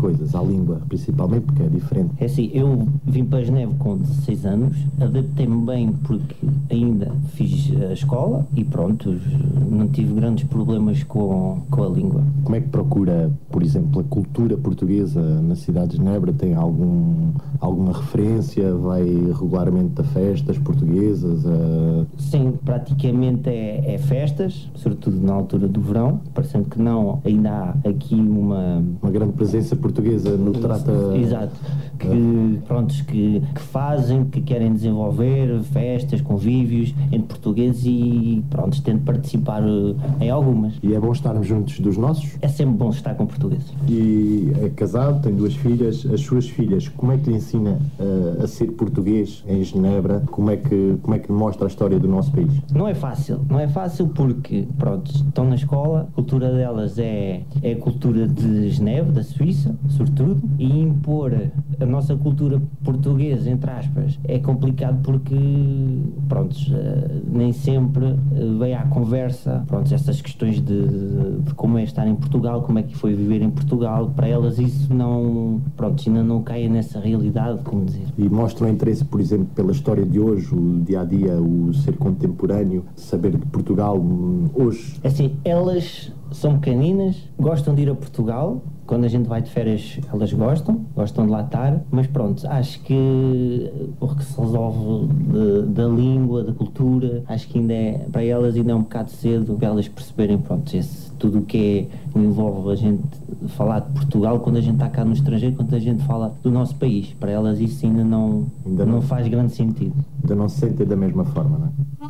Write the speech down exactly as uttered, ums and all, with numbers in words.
coisas, à língua, principalmente, porque é diferente. É assim, eu vim para Geneve com dezasseis anos, adaptei-me bem porque ainda fiz a escola e pronto, não tive grandes problemas com, com a língua. Como é que procura, por exemplo, a cultura portuguesa na cidade de Genebra? Tem algum, alguma referência? Vai regularmente a festas portuguesas? A... Sim, praticamente é, é festas, sobretudo na altura do verão, parecendo que não, ainda há aqui uma... Uma grande presença portuguesa no trata... Exato, que, prontos, que, que fazem, que querem desenvolver festas, convívios entre portugueses e pronto, tento participar em algumas. E é bom estarmos juntos dos nossos? É sempre bom estar com portugueses. E é casado, tem duas filhas. As suas filhas, como é que lhe ensina uh, a ser português em Genebra? Como é que, como é que lhe mostra a história do nosso país? Não é fácil, não é fácil porque, pronto, estão na escola, a cultura delas é, é a cultura de Genebra, da Suíça, sobretudo, e impor a nossa cultura portuguesa, entre aspas, é complicado porque, pronto, uh, nem sempre uh, vem à conversa, pronto, essas questões de, de como é estar em Portugal, como é que foi viver em Portugal, para elas isso não, pronto, ainda não cai nessa realidade, como dizer. E mostram interesse, por exemplo, pela história de hoje, o dia-a-dia, o ser contemporâneo, saber de Portugal hoje? Assim, elas são pequeninas, gostam de ir a Portugal. Quando a gente vai de férias, elas gostam, gostam de lá estar, mas pronto, acho que o que se resolve de, da língua, da cultura, acho que ainda é, para elas ainda é um bocado cedo para elas perceberem, pronto, esse, tudo o que é, envolve a gente falar de Portugal quando a gente está cá no estrangeiro, quando a gente fala do nosso país. Para elas isso ainda não, ainda não, não faz grande sentido. Ainda não se sentem da mesma forma, não é?